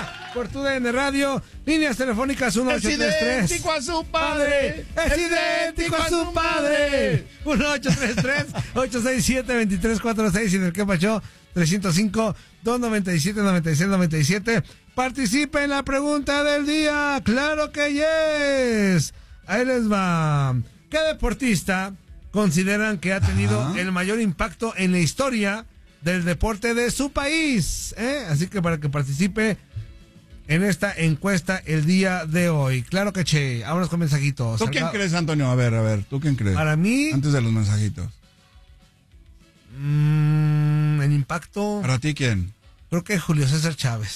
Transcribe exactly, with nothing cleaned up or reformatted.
Semana por tu D N Radio. Líneas telefónicas uno ocho tres tres. Es idéntico a su padre. Es idéntico a su padre. uno ocho tres tres, ocho seis siete, dos tres cuatro seis y en el que pachó tres cero cinco, dos nueve siete, nueve seis nueve siete. Participe en la pregunta del día. ¡Claro que yes! Ahí les va. ¿Qué deportista consideran que ha tenido Ajá. el mayor impacto en la historia del deporte de su país? ¿Eh? Así que para que participe en esta encuesta el día de hoy. Claro que che. Vámonos con mensajitos. ¿Tú quién crees, Antonio? A ver, a ver. ¿Tú quién crees? Para mí... Antes de los mensajitos. Mmm, el impacto... ¿Para ti quién? Creo que Julio César Chávez.